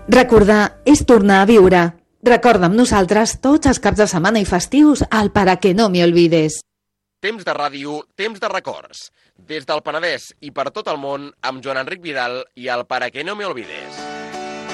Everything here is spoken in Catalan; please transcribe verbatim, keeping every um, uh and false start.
Recordar és tornar a viure. Recorda amb nosaltres tots els caps de setmana i festius al Para que no me olvides. Temps de ràdio, temps de records. Des del Penedès i per tot el món, amb Joan Enric Vidal i el Para que no me olvides.